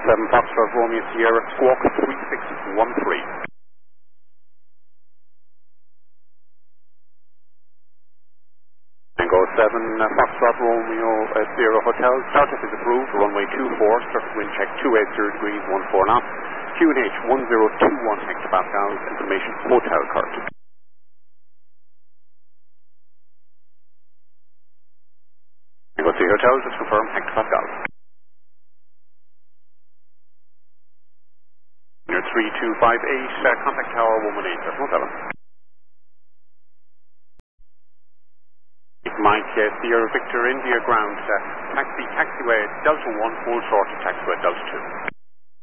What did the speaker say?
7 Foxtrot Romeo Sierra Squawk 3613. Tango 7 Foxtrot Romeo Sierra Hotel, startup is approved, runway 24, surface wind check 280 degrees, 14 knots, QNH 1021 hectopascals, information hotel card. Tango 3 Hotel, just confirm hectopascals. Near 3258, contact tower 118, 7. Mike Sierra Victor India ground, taxiway Delta 1, full short taxiway Delta 2.